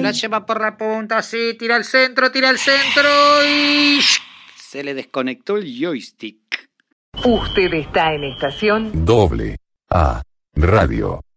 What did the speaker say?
la lleva por la punta, sí, tira al centro y... Se le desconectó el joystick. Usted está en estación Doble A Radio.